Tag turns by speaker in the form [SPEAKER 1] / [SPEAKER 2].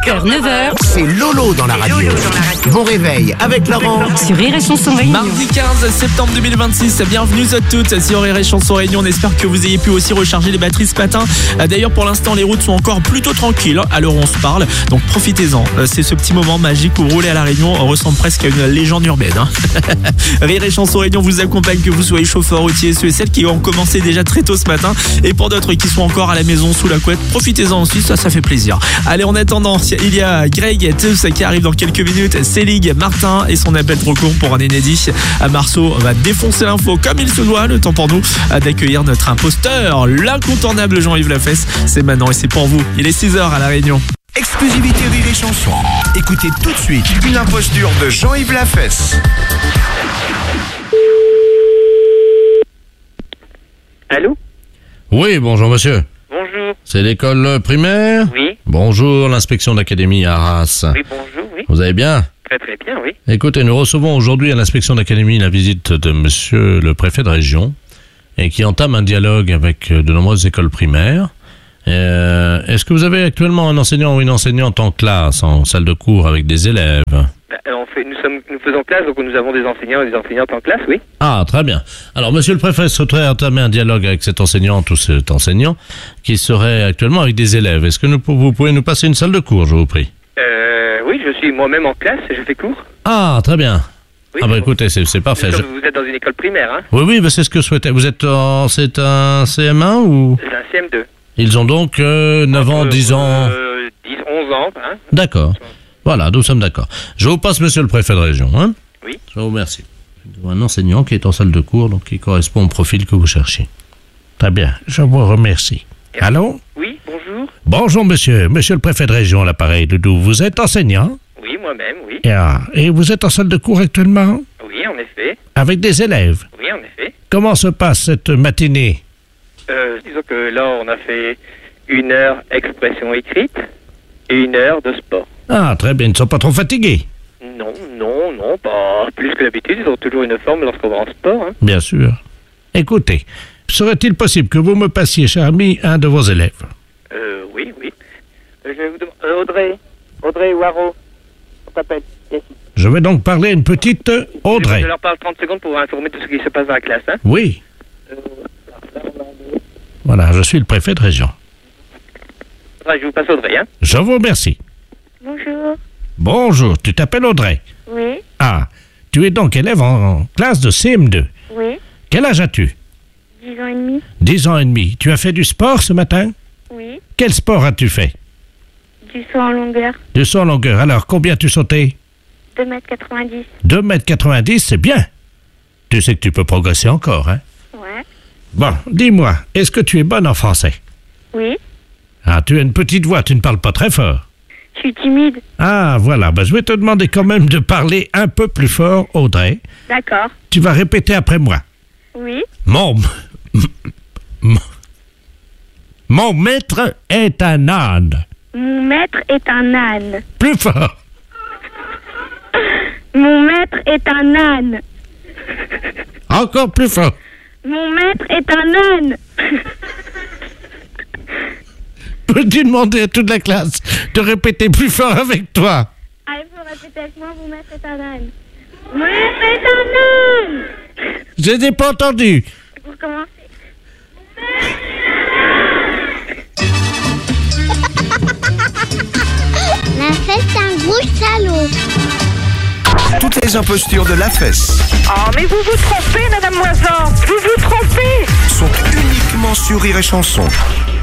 [SPEAKER 1] 8h, 9h.
[SPEAKER 2] C'est Lolo dans la radio. Bon réveil avec Laurent.
[SPEAKER 1] Sur Rire et Chanson Réunion.
[SPEAKER 3] Mardi 15 septembre 2026, bienvenue à toutes sur Rire et Chanson Réunion. On espère que vous ayez pu aussi recharger les batteries ce matin. D'ailleurs, pour l'instant, les routes sont encore plutôt tranquilles à l'heure où on se parle. Donc profitez-en. C'est ce petit moment magique où rouler à la Réunion ressemble presque à une légende urbaine. Rire et Chanson Réunion vous accompagne, que vous soyez chauffeur routier, ceux et celles qui ont commencé déjà très tôt ce matin. Et pour d'autres qui sont encore à la maison sous la couette, profitez-en aussi, ça fait plaisir. Allez, en attendant, il y a Greg et Teus qui arrivent dans quelques minutes. Célig, Martin et son appel trop court pour un inédit. Marceau va défoncer l'info comme il se doit. Le temps pour nous d'accueillir notre imposteur, l'incontournable Jean-Yves Lafesse. C'est maintenant et c'est pour vous. Il est 6h à la Réunion.
[SPEAKER 2] Exclusivité Rire et Chanson. Écoutez tout de suite une imposture de Jean-Yves Lafesse.
[SPEAKER 4] Allô?
[SPEAKER 5] Oui, bonjour monsieur.
[SPEAKER 4] Bonjour.
[SPEAKER 5] C'est l'école primaire?
[SPEAKER 4] Oui.
[SPEAKER 5] Bonjour, l'inspection d'académie à Arras.
[SPEAKER 4] Oui, bonjour, oui.
[SPEAKER 5] Vous allez bien?
[SPEAKER 4] Très très bien, oui.
[SPEAKER 5] Écoutez, nous recevons aujourd'hui à l'inspection d'académie la visite de monsieur le préfet de région et qui entame un dialogue avec de nombreuses écoles primaires. Est-ce que vous avez actuellement un enseignant ou une enseignante en classe, en salle de cours avec des élèves?
[SPEAKER 4] Nous faisons classe, donc nous avons des enseignants et des enseignantes en classe, oui.
[SPEAKER 5] Ah, très bien. Alors, monsieur le préfet souhaiterait entamer un dialogue avec cette enseignante ou cet enseignant qui serait actuellement avec des élèves. Est-ce que vous pouvez nous passer une salle de cours, je vous prie?
[SPEAKER 4] Oui, je suis moi-même en classe, je fais cours.
[SPEAKER 5] Ah, très bien.
[SPEAKER 4] Oui,
[SPEAKER 5] ah bah écoutez, c'est parfait.
[SPEAKER 4] Vous êtes dans une école primaire, hein?
[SPEAKER 5] Oui, c'est ce que je souhaitais. C'est un CM1 ou?
[SPEAKER 4] C'est un CM2.
[SPEAKER 5] Ils ont donc 9 ans, 10 ans...
[SPEAKER 4] 10, 11 ans, hein?
[SPEAKER 5] D'accord. Voilà, nous sommes d'accord. Je vous passe monsieur le préfet de région, hein?
[SPEAKER 4] Oui.
[SPEAKER 5] Je vous remercie. Un enseignant qui est en salle de cours, donc qui correspond au profil que vous cherchez. Très bien, je vous remercie. Allô?
[SPEAKER 4] Oui, bonjour.
[SPEAKER 5] Bonjour monsieur le préfet de région, l'appareil Doudou. Vous êtes enseignant?
[SPEAKER 4] Oui, moi-même, oui.
[SPEAKER 5] Et vous êtes en salle de cours actuellement?
[SPEAKER 4] Oui, en effet.
[SPEAKER 5] Avec des élèves?
[SPEAKER 4] Oui, en effet.
[SPEAKER 5] Comment se passe cette matinée?
[SPEAKER 4] Disons que là, on a fait 1 heure expression écrite et 1 heure de sport.
[SPEAKER 5] Ah, très bien, ils ne sont pas trop fatigués?
[SPEAKER 4] Non, pas plus que d'habitude. Ils ont toujours une forme lorsqu'on va en sport. Hein.
[SPEAKER 5] Bien sûr. Écoutez, serait-il possible que vous me passiez, cher ami, un de vos élèves?
[SPEAKER 4] Oui. Je vais vous demander... Audrey ou Haro, on t'appelle. Yes.
[SPEAKER 5] Je vais donc parler à une petite Audrey.
[SPEAKER 4] Je leur parle 30 secondes pour informer de ce qui se passe dans la classe. Hein.
[SPEAKER 5] Oui. Voilà, je suis le préfet de région.
[SPEAKER 4] Je vous passe Audrey. Hein.
[SPEAKER 5] Je vous remercie.
[SPEAKER 6] Bonjour.
[SPEAKER 5] Bonjour, tu t'appelles Audrey?
[SPEAKER 6] Oui.
[SPEAKER 5] Ah, tu es donc élève en classe de CM2.
[SPEAKER 6] Oui.
[SPEAKER 5] Quel âge as-tu?
[SPEAKER 6] 10 ans et demi.
[SPEAKER 5] 10 ans et demi. Tu as fait du sport ce matin?
[SPEAKER 6] Oui.
[SPEAKER 5] Quel sport as-tu fait?
[SPEAKER 6] Du saut en longueur.
[SPEAKER 5] Du saut en longueur. Alors, combien as-tu sauté?
[SPEAKER 6] 2,90 m.
[SPEAKER 5] 2,90 m, c'est bien. Tu sais que tu peux progresser encore, hein?
[SPEAKER 6] Ouais.
[SPEAKER 5] Bon, dis-moi, est-ce que tu es bonne en français?
[SPEAKER 6] Oui.
[SPEAKER 5] Ah, tu as une petite voix, tu ne parles pas très fort.
[SPEAKER 6] Je suis timide.
[SPEAKER 5] Ah, voilà, je vais te demander quand même de parler un peu plus fort, Audrey.
[SPEAKER 6] D'accord.
[SPEAKER 5] Tu vas répéter après moi.
[SPEAKER 6] Oui.
[SPEAKER 5] Mon maître est un âne.
[SPEAKER 6] Mon maître est un âne.
[SPEAKER 5] Plus fort.
[SPEAKER 6] Mon maître est un âne.
[SPEAKER 5] Encore plus fort.
[SPEAKER 6] Mon maître est un âne.
[SPEAKER 5] Peux-tu demander à toute la classe de répéter plus fort avec toi?
[SPEAKER 6] Ah, il faut répéter avec moi, mon maître est un âne. Mon maître est un âne.
[SPEAKER 5] Je n'ai pas entendu.
[SPEAKER 6] Pour commencer.
[SPEAKER 7] La fesse, c'est un gros salaud.
[SPEAKER 2] Toutes les impostures de Lafesse
[SPEAKER 8] Oh, mais vous vous trompez, Madame Moisan. Vous vous trompez.
[SPEAKER 2] sont uniquement sur Rire et Chanson.